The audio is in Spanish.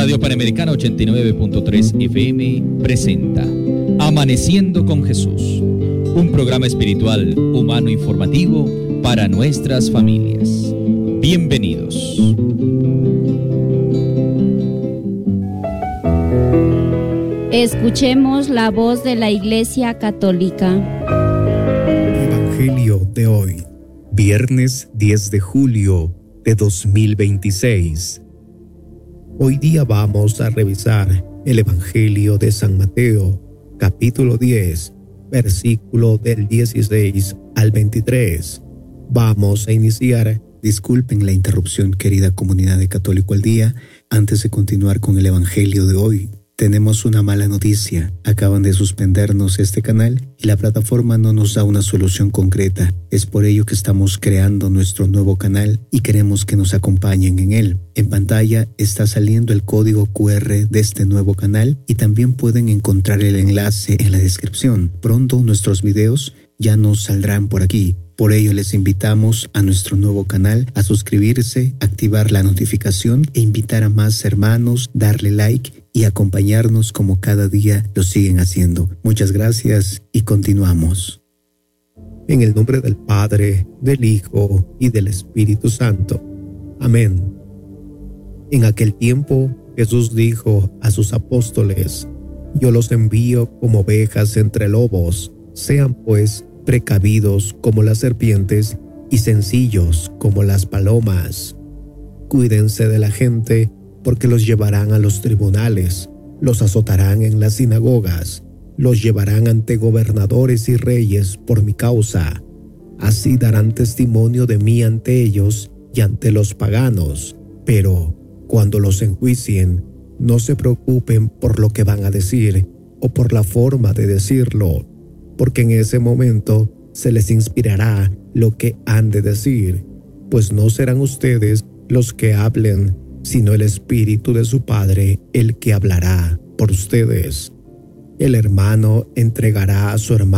Radio Panamericana 89.3 FM presenta Amaneciendo con Jesús, un programa espiritual, humano, informativo para nuestras familias. Bienvenidos. Escuchemos la voz de la Iglesia Católica. Evangelio de hoy, viernes 10 de julio de 2026. Hoy día vamos a revisar el Evangelio de San Mateo, capítulo 10, versículo del 16 al 23. Vamos a iniciar. Disculpen la interrupción, querida comunidad de Católico al Día. Antes de continuar con el Evangelio de hoy, tenemos una mala noticia. Acaban de suspendernos este canal y la plataforma no nos da una solución concreta. Es por ello que estamos creando nuestro nuevo canal y queremos que nos acompañen en él. En pantalla está saliendo el código QR de este nuevo canal y también pueden encontrar el enlace en la descripción. Pronto nuestros videos ya nos saldrán por aquí. Por ello les invitamos a nuestro nuevo canal a suscribirse, activar la notificación e invitar a más hermanos, darle like y acompañarnos como cada día lo siguen haciendo. Muchas gracias y continuamos. En el nombre del Padre, del Hijo y del Espíritu Santo. Amén. En aquel tiempo Jesús dijo a sus apóstoles: Yo los envío como ovejas entre lobos. Sean pues precavidos como las serpientes y sencillos como las palomas. Cuídense de la gente, porque los llevarán a los tribunales, los azotarán en las sinagogas, los llevarán ante gobernadores y reyes por mi causa. Así darán testimonio de mí ante ellos y ante los paganos. Pero cuando los enjuicien, no se preocupen por lo que van a decir o por la forma de decirlo, porque en ese momento se les inspirará lo que han de decir, pues no serán ustedes los que hablen, sino el Espíritu de su Padre el que hablará por ustedes. El hermano entregará a su hermano